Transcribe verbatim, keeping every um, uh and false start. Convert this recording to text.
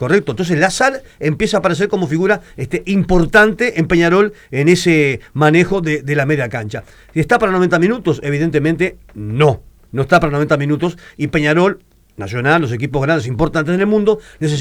¿correcto? Entonces Lazar empieza a aparecer como figura este, importante en Peñarol en ese manejo de, de la media cancha. ¿Está para noventa minutos? Evidentemente no, no está para noventa minutos y Peñarol, Nacional, los equipos grandes importantes en el mundo, necesitan